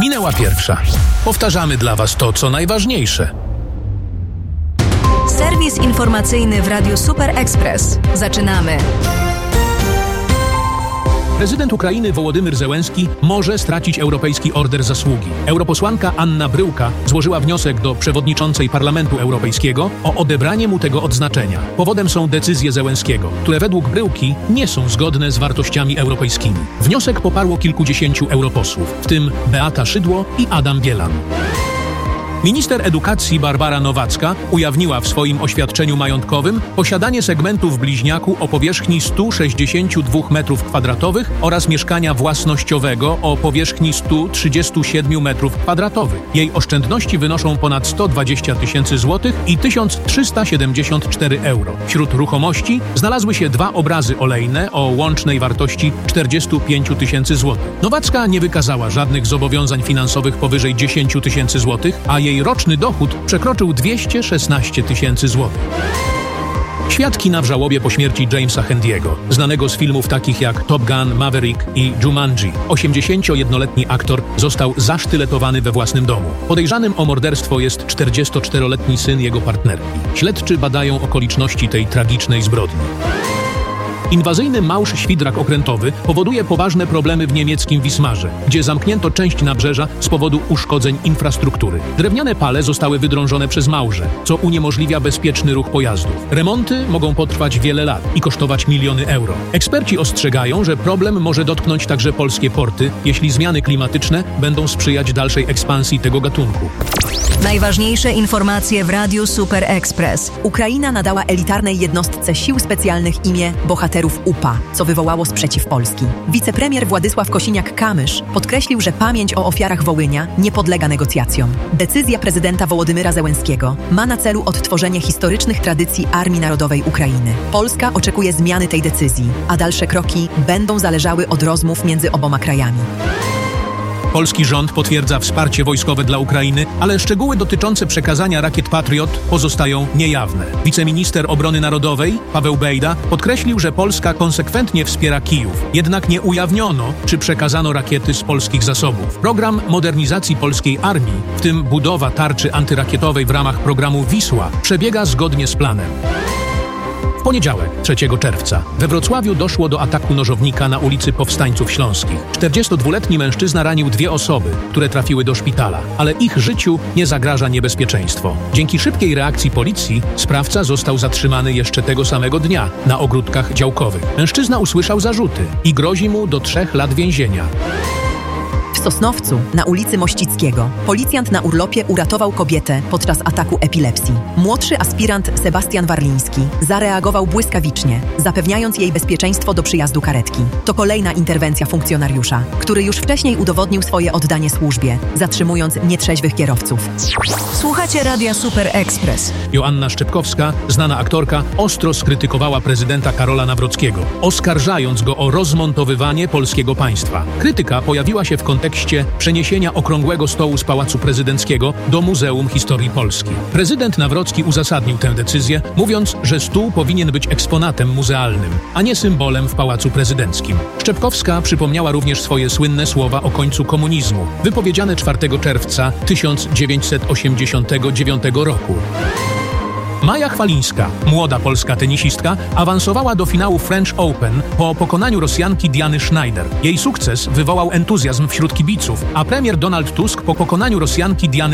Minęła pierwsza. Powtarzamy dla Was to, co najważniejsze. Serwis informacyjny w Radiu Super Express. Zaczynamy. Prezydent Ukrainy Wołodymyr Zełenski może stracić Europejski Order Zasługi. Europosłanka Anna Bryłka złożyła wniosek do przewodniczącej Parlamentu Europejskiego o odebranie mu tego odznaczenia. Powodem są decyzje Zełenskiego, które według Bryłki nie są zgodne z wartościami europejskimi. Wniosek poparło kilkudziesięciu europosłów, w tym Beata Szydło i Adam Bielan. Minister edukacji Barbara Nowacka ujawniła w swoim oświadczeniu majątkowym posiadanie segmentu w Bliźniaku o powierzchni 162 m2 oraz mieszkania własnościowego o powierzchni 137 m2. Jej oszczędności wynoszą ponad 120 000 złotych i 1374 euro. Wśród ruchomości znalazły się 2 obrazy olejne o łącznej wartości 45 000 złotych. Nowacka nie wykazała żadnych zobowiązań finansowych powyżej 10 000 złotych, a jej roczny dochód przekroczył 216 000 złotych. Świat kina w żałobie po śmierci Jamesa Handiego, znanego z filmów takich jak Top Gun, Maverick i Jumanji. 81-letni aktor został zasztyletowany we własnym domu. Podejrzanym o morderstwo jest 44-letni syn jego partnerki. Śledczy badają okoliczności tej tragicznej zbrodni. Inwazyjny małż świdrak okrętowy powoduje poważne problemy w niemieckim Wismarze, gdzie zamknięto część nabrzeża z powodu uszkodzeń infrastruktury. Drewniane pale zostały wydrążone przez małże, co uniemożliwia bezpieczny ruch pojazdów. Remonty mogą potrwać wiele lat i kosztować miliony euro. Eksperci ostrzegają, że problem może dotknąć także polskie porty, jeśli zmiany klimatyczne będą sprzyjać dalszej ekspansji tego gatunku. Najważniejsze informacje w Radiu Super Express. Ukraina nadała elitarnej jednostce sił specjalnych imię bohaterów UPA, co wywołało sprzeciw Polski. Wicepremier Władysław Kosiniak-Kamysz podkreślił, że pamięć o ofiarach Wołynia nie podlega negocjacjom. Decyzja prezydenta Wołodymyra Zełenskiego ma na celu odtworzenie historycznych tradycji Armii Narodowej Ukrainy. Polska oczekuje zmiany tej decyzji, a dalsze kroki będą zależały od rozmów między oboma krajami. Polski rząd potwierdza wsparcie wojskowe dla Ukrainy, ale szczegóły dotyczące przekazania rakiet Patriot pozostają niejawne. Wiceminister Obrony Narodowej Paweł Bejda podkreślił, że Polska konsekwentnie wspiera Kijów. Jednak nie ujawniono, czy przekazano rakiety z polskich zasobów. Program modernizacji polskiej armii, w tym budowa tarczy antyrakietowej w ramach programu Wisła, przebiega zgodnie z planem. W poniedziałek, 3 czerwca, we Wrocławiu doszło do ataku nożownika na ulicy Powstańców Śląskich. 42-letni mężczyzna ranił 2 osoby, które trafiły do szpitala, ale ich życiu nie zagraża niebezpieczeństwo. Dzięki szybkiej reakcji policji sprawca został zatrzymany jeszcze tego samego dnia na ogródkach działkowych. Mężczyzna usłyszał zarzuty i grozi mu do 3 lat więzienia. W Sosnowcu, na ulicy Mościckiego, policjant na urlopie uratował kobietę podczas ataku epilepsji. Młodszy aspirant Sebastian Warliński zareagował błyskawicznie, zapewniając jej bezpieczeństwo do przyjazdu karetki. To kolejna interwencja funkcjonariusza, który już wcześniej udowodnił swoje oddanie służbie, zatrzymując nietrzeźwych kierowców. Słuchacie Radia Super Express. Joanna Szczepkowska, znana aktorka, ostro skrytykowała prezydenta Karola Nawrockiego, oskarżając go o rozmontowywanie polskiego państwa. Krytyka pojawiła się w kontekście przeniesienia okrągłego stołu z Pałacu Prezydenckiego do Muzeum Historii Polski. Prezydent Nawrocki uzasadnił tę decyzję, mówiąc, że stół powinien być eksponatem muzealnym, a nie symbolem w Pałacu Prezydenckim. Szczepkowska przypomniała również swoje słynne słowa o końcu komunizmu, wypowiedziane 4 czerwca 1989 roku. Maja Chwalińska, młoda polska tenisistka, awansowała do finału French Open po pokonaniu Rosjanki Diany Schneider. Jej sukces wywołał entuzjazm wśród kibiców, a premier Donald Tusk po pokonaniu Rosjanki Diany